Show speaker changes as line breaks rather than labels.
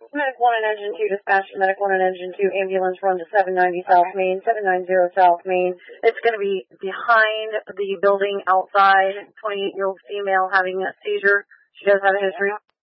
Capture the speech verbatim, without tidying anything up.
Medic one and Engine two dispatch to Medic one and Engine two ambulance run to seven ninety South Main, seven ninety South Main. It's going to be behind the building outside, twenty-eight-year-old female having a seizure. She does have a history.